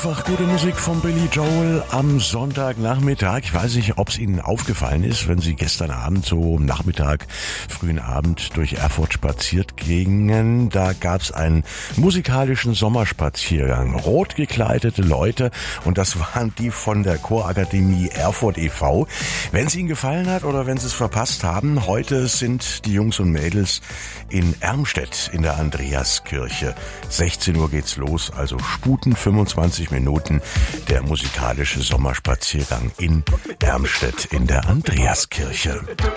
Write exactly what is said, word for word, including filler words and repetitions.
Einfach gute Musik von Billy Joel am Sonntagnachmittag. Ich weiß nicht, ob es Ihnen aufgefallen ist, wenn Sie gestern Abend so Nachmittag, frühen Abend durch Erfurt spaziert gingen. Da gab es einen musikalischen Sommerspaziergang. Rot gekleidete Leute, und das waren die von der Chorakademie Erfurt e V Wenn es Ihnen gefallen hat oder wenn Sie es verpasst haben, heute sind die Jungs und Mädels in Ermstedt in der Andreaskirche. sechzehn Uhr geht's los, also sputen fünfundzwanzig Minuten der musikalische Sommerspaziergang in Ermstedt in der Andreaskirche.